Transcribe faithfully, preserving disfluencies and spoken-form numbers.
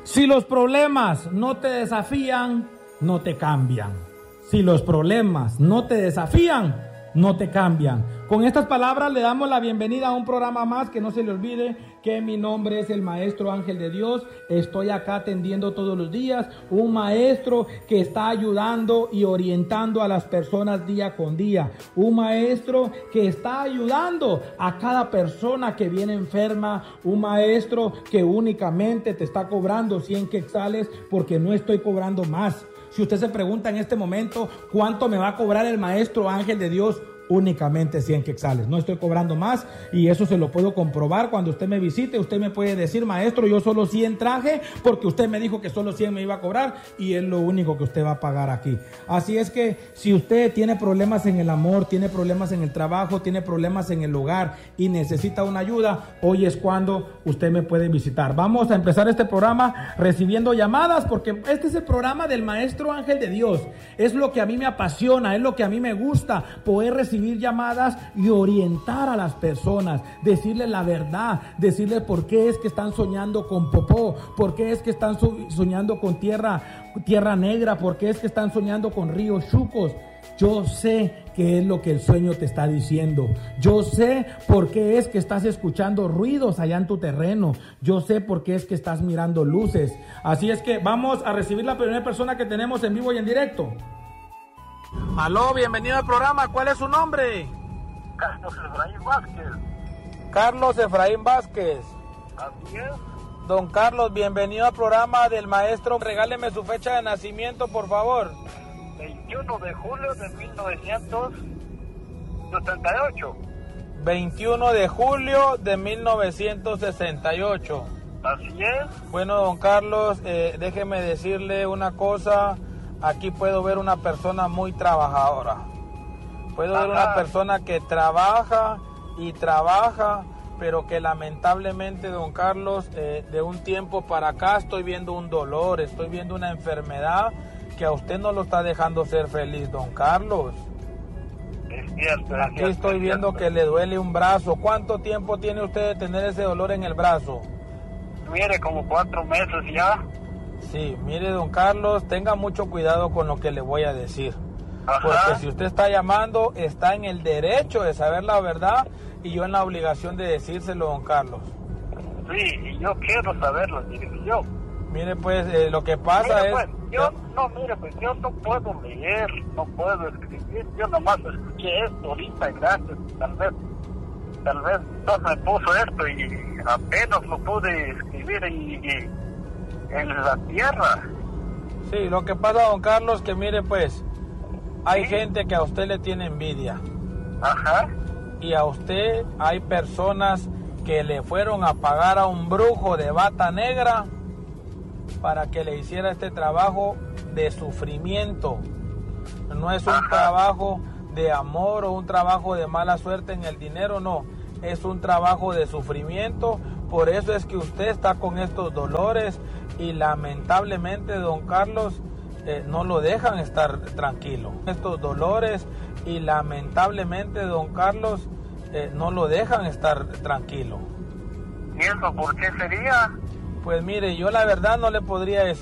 Si los problemas no te desafían, no te cambian. Si los problemas no te desafían, no te cambian. Con estas palabras le damos la bienvenida a un programa más. Que no se le olvide que mi nombre es el Maestro Ángel de Dios. Estoy acá atendiendo todos los días. Un maestro que está ayudando y orientando a las personas día con día. Un maestro que está ayudando a cada persona que viene enferma. Un maestro que únicamente te está cobrando cien quetzales porque no estoy cobrando más. Si usted se pregunta en este momento cuánto me va a cobrar el Maestro Ángel de Dios, únicamente cien quetzales. No estoy cobrando más y eso se lo puedo comprobar cuando usted me visite. Usted me puede decir: maestro, yo solo cien traje porque usted me dijo que solo cien me iba a cobrar, y es lo único que usted va a pagar aquí. Así es que si usted tiene problemas en el amor, tiene problemas en el trabajo, tiene problemas en el hogar y necesita una ayuda, hoy es cuando usted me puede visitar. Vamos a empezar este programa recibiendo llamadas, porque este es el programa del Maestro Ángel de Dios. Es lo que a mí me apasiona, es lo que a mí me gusta, poder recibir recibir llamadas y orientar a las personas, decirles la verdad, decirles por qué es que están soñando con popó, por qué es que están soñando con tierra, tierra negra, por qué es que están soñando con ríos chucos. Yo sé qué es lo que el sueño te está diciendo. Yo sé por qué es que estás escuchando ruidos allá en tu terreno. Yo sé por qué es que estás mirando luces. Así es que vamos a recibir la primera persona que tenemos en vivo y en directo. Aló, bienvenido al programa. ¿Cuál es su nombre? Carlos Efraín Vázquez. Carlos Efraín Vázquez. Así es. Don Carlos, bienvenido al programa del maestro. Regáleme su fecha de nacimiento, por favor. veintiuno de julio de mil novecientos sesenta y ocho. veintiuno de julio de mil novecientos sesenta y ocho. Así es. Bueno, don Carlos, eh, déjeme decirle una cosa. Aquí puedo ver una persona muy trabajadora. Puedo Ajá. ver una persona que trabaja y trabaja, pero que lamentablemente, don Carlos, eh, de un tiempo para acá estoy viendo un dolor, estoy viendo una enfermedad que a usted no lo está dejando ser feliz, don Carlos. Es cierto, es Aquí cierto, estoy es viendo cierto. que le duele un brazo. ¿Cuánto tiempo tiene usted de tener ese dolor en el brazo? Mire, como cuatro meses ya. Sí, mire, don Carlos, tenga mucho cuidado con lo que le voy a decir. Ajá. Porque si usted está llamando, está en el derecho de saber la verdad y yo en la obligación de decírselo, don Carlos. Sí, y yo quiero saberlo, mire, yo. Mire, pues, eh, lo que pasa mire, es... Pues, yo, no, mire, pues, yo no puedo leer, no puedo escribir. Yo nomás escuché esto ahorita, gracias, tal vez, tal vez Dios me puso esto y apenas lo pude escribir y... y en la tierra. Sí, lo que pasa, don Carlos, que mire, pues, hay ¿Sí? gente que a usted le tiene envidia. Ajá. Y a usted hay personas que le fueron a pagar a un brujo de bata negra para que le hiciera este trabajo de sufrimiento. No es un Ajá. trabajo de amor o un trabajo de mala suerte en el dinero, no. Es un trabajo de sufrimiento. Por eso es que usted está con estos dolores y lamentablemente, don Carlos, eh, no lo dejan estar tranquilo. Estos dolores y lamentablemente, don Carlos, eh, no lo dejan estar tranquilo. ¿Y eso por qué sería? Pues mire, yo la verdad no le podría decir